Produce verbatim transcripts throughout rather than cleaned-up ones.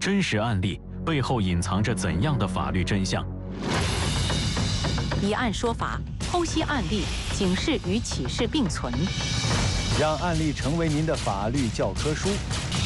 真实案例背后隐藏着怎样的法律真相？ 以案说法，剖析案例，警示与启示并存， 让案例成为您的法律教科书。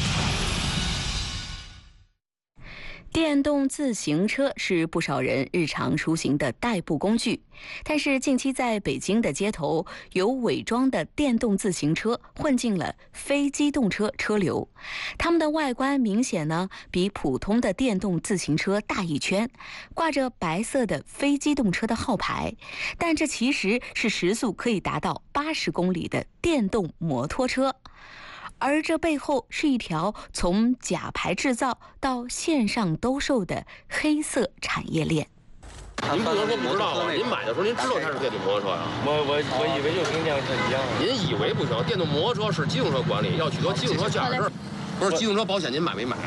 电动自行车是不少人日常出行的代步工具，但是近期在北京的街头，有伪装的电动自行车混进了非机动车车流，它们的外观明显呢比普通的电动自行车大一圈，挂着白色的非机动车的号牌，但这其实是时速可以达到八十公里的电动摩托车。而这背后是一条从假牌制造到线上兜售的黑色产业链。 您不能说不知道啊！您买的时候您知道它是电动摩托车呀？ 我我我以为就跟辆车一样。 您以为不行？电动摩托车是机动车管理，要取得机动车驾驶证。不是机动车保险您买没买？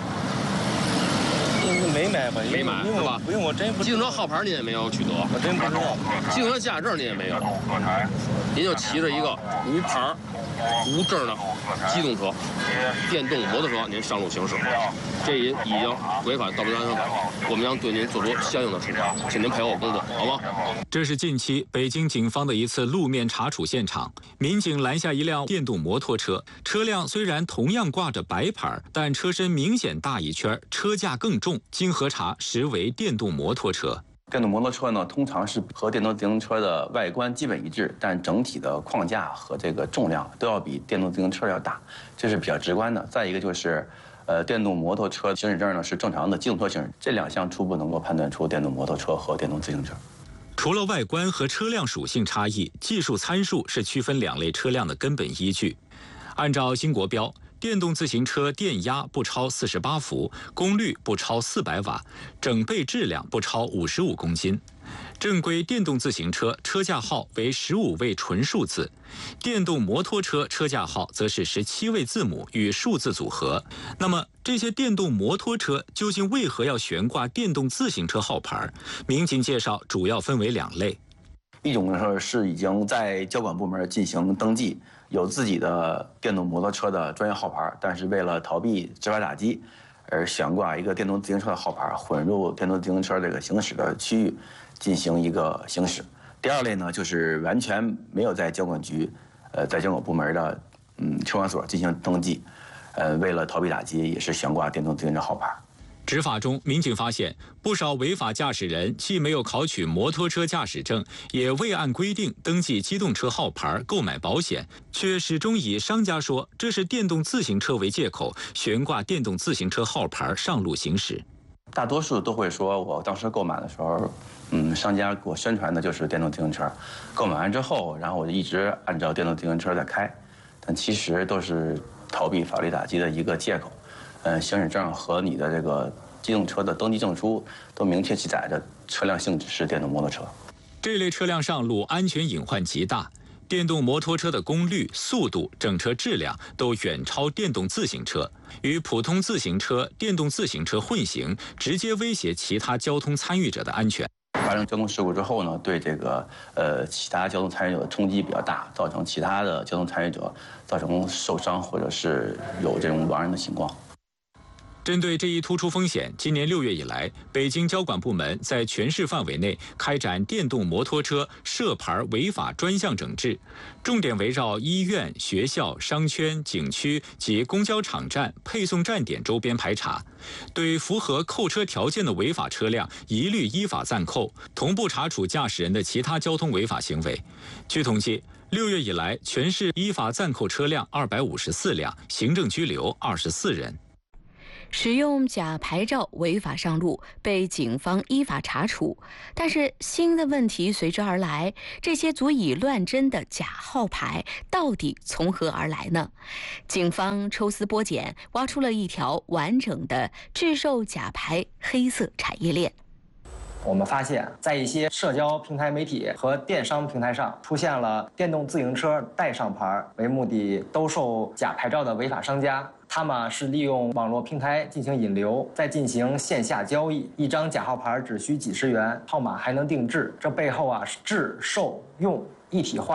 没买吧？ 没买是吧？ 不用，我真不。 机动车号牌您也没有取得， 我真不知道。 机动车驾驶证您也没有，您就骑着一个无牌、无证的机动车、电动摩托车，您上路行驶，这已已经违反道路安全法，我们将对您做出相应的处罚，请您配合我工作，好吗？ 这是近期北京警方的一次路面查处现场，民警拦下一辆电动摩托车，车辆虽然同样挂着白牌，但车身明显大一圈，车架更重，经核查实为电动摩托车。 电动摩托车呢，通常是和电动自行车的外观基本一致，但整体的框架和这个重量都要比电动自行车要大，这是比较直观的。再一个就是，呃，电动摩托车行驶证呢是正常的机动车行驶，这两项初步能够判断出电动摩托车和电动自行车。 除了外观和车辆属性差异，技术参数是区分两类车辆的根本依据。按照新国标，电动自行车电压不超四十八伏，功率不超四百瓦，整备质量不超五十五公斤。正规电动自行车车架号为十五位纯数字，电动摩托车车架号则是十七位字母与数字组合。那么，这些电动摩托车究竟为何要悬挂电动自行车号牌？民警介绍，主要分为两类。 一种呢是已经在交管部门进行登记，有自己的电动摩托车的专业号牌，但是为了逃避执法打击，而悬挂一个电动自行车的号牌，混入电动自行车这个行驶的区域进行一个行驶。第二类呢，就是完全没有在交管局，呃，在交管部门的嗯车管所进行登记，呃，为了逃避打击，也是悬挂电动自行车号牌。 执法中，民警发现不少违法驾驶人既没有考取摩托车驾驶证，也未按规定登记机动车号牌、购买保险，却始终以商家说这是电动自行车为借口，悬挂电动自行车号牌上路行驶。 大多数都会说，我当时购买的时候，嗯，商家给我宣传的就是电动自行车，购买完之后，然后我就一直按照电动自行车在开，但其实都是逃避法律打击的一个借口。呃，行驶证和你的这个机动车的登记证书都明确记载着车辆性质是电动摩托车。 这类车辆上路安全隐患极大，电动摩托车的功率、速度、整车质量都远超电动自行车，与普通自行车、电动自行车混行，直接威胁其他交通参与者的安全。 发生交通事故之后呢，对这个呃其他交通参与者的冲击比较大，造成其他的交通参与者造成受伤或者是有这种亡人的情况。 针对这一突出风险，今年六月以来，北京交管部门在全市范围内开展电动摩托车涉牌违法专项整治，重点围绕医院、学校、商圈、景区及公交场站、配送站点周边排查，对符合扣车条件的违法车辆一律依法暂扣，同步查处驾驶人的其他交通违法行为。据统计，六月以来，全市依法暂扣车辆二百五十四辆，行政拘留二十四人。 使用假牌照违法上路，被警方依法查处。但是新的问题随之而来，这些足以乱真的假号牌到底从何而来呢？警方抽丝剥茧，挖出了一条完整的制售假牌黑色产业链。 我们发现，在一些社交平台媒体和电商平台上，出现了电动自行车带上牌为目的兜售假牌照的违法商家。他们是利用网络平台进行引流，再进行线下交易。一张假号牌只需几十元，号码还能定制。这背后啊是制、售、用一体化，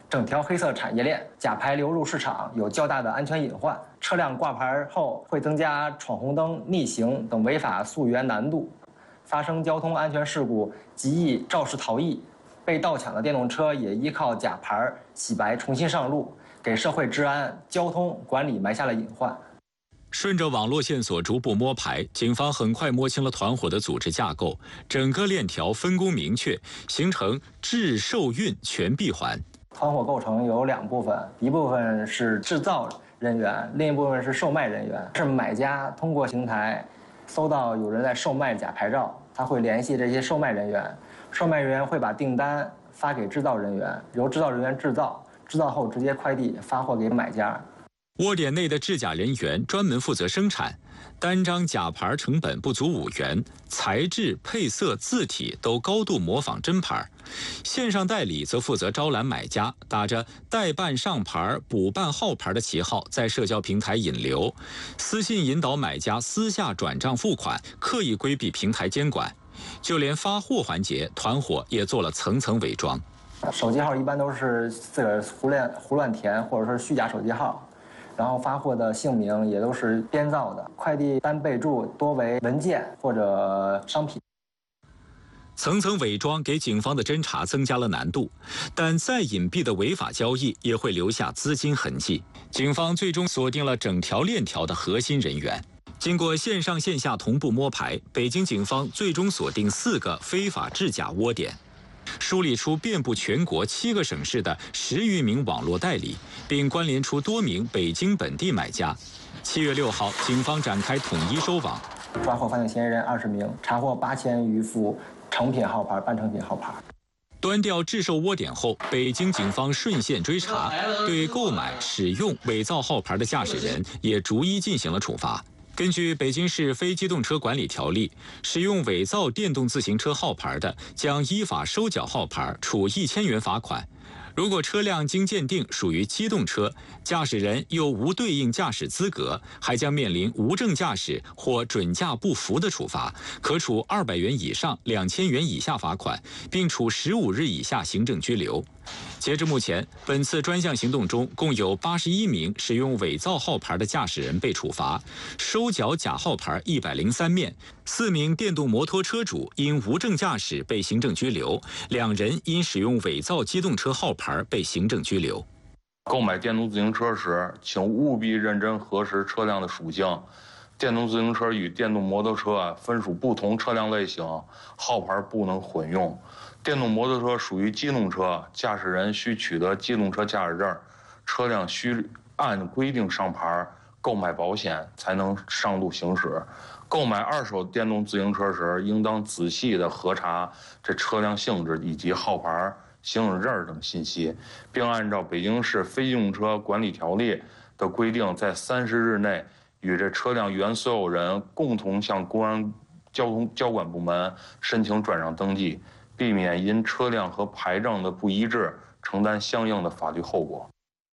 整条黑色产业链，假牌流入市场有较大的安全隐患。车辆挂牌后会增加闯红灯、逆行等违法溯源难度，发生交通安全事故极易肇事逃逸。被盗抢的电动车也依靠假牌洗白重新上路，给社会治安、交通管理埋下了隐患。 顺着网络线索逐步摸排，警方很快摸清了团伙的组织架构，整个链条分工明确，形成制售运全闭环。 团伙构成有两部分，一部分是制造人员，另一部分是售卖人员。是买家通过平台搜到有人在售卖假牌照，他会联系这些售卖人员，售卖人员会把订单发给制造人员，由制造人员制造，制造后直接快递发货给买家。 窝点内的制假人员专门负责生产，单张假牌成本不足五元，材质、配色、字体都高度模仿真牌。线上代理则负责招揽买家，打着代办上牌、补办号牌的旗号，在社交平台引流，私信引导买家私下转账付款，刻意规避平台监管。就连发货环节，团伙也做了层层伪装。 手机号一般都是自个儿胡乱胡乱填，或者是虚假手机号。然后发货的姓名也都是编造的，快递单备注多为文件或者商品。 层层伪装给警方的侦查增加了难度，但再隐蔽的违法交易也会留下资金痕迹。警方最终锁定了整条链条的核心人员。经过线上线下同步摸排，北京警方最终锁定四个非法制假窝点，梳理出遍布全国七个省市的十余名网络代理，并关联出多名北京本地买家。七月六号，警方展开统一收网， 抓获犯罪嫌疑人二十名，查获八千余副成品号牌、半成品号牌。 端掉制售窝点后，北京警方顺线追查，对购买、使用伪造号牌的驾驶人也逐一进行了处罚。根据北京市非机动车管理条例，使用伪造电动自行车号牌的，将依法收缴号牌，处一千元罚款。如果车辆经鉴定属于机动车，驾驶人又无对应驾驶资格，还将面临无证驾驶或准驾不符的处罚，可处二百元以上两千元以下罚款，并处十五日以下行政拘留。截至目前，本次专项行动中，共有八十一名使用伪造号牌的驾驶人被处罚，收缴假号牌一百零三面，四名电动摩托车主因无证驾驶被行政拘留，两人因使用伪造机动车号牌被行政拘留。 购买电动自行车时，请务必认真核实车辆的属性。电动自行车与电动摩托车分属不同车辆类型，号牌不能混用。电动摩托车属于机动车，驾驶人需取得机动车驾驶证，车辆需按规定上牌，购买保险才能上路行驶。购买二手电动自行车时，应当仔细地核查这车辆性质以及号牌、行驶证等信息，并按照北京市非机动车管理条例的规定，在三十日内与这车辆原所有人共同向公安交通交管部门申请转让登记，避免因车辆和牌证的不一致承担相应的法律后果。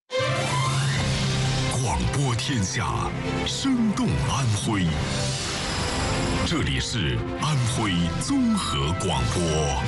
广播天下，生动安徽。这里是安徽综合广播。